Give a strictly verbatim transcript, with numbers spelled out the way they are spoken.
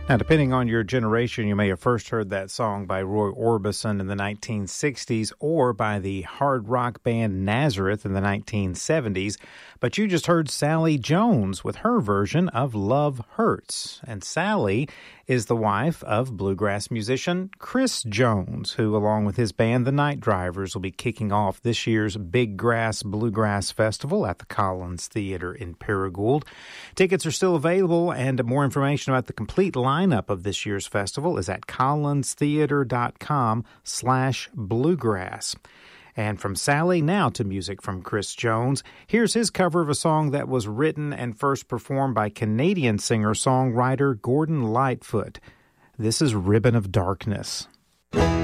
Now, depending on your generation, you may have first heard that song by Roy Orbison in the nineteen sixties or by the hard rock band Nazareth in the nineteen seventies. But you just heard Sally Jones with her version of Love Hurts. And Sally is the wife of bluegrass musician Chris Jones, who, along with his band, the Night Drivers, will be kicking off this year's Big Grass Bluegrass Festival at the Collins Theater in Paragould. Tickets are still available, and more information about the complete lineup of this year's festival is at collinstheater.com slash bluegrass. And from Sally, now to music from Chris Jones. Here's his cover of a song that was written and first performed by Canadian singer-songwriter Gordon Lightfoot. This is Ribbon of Darkness.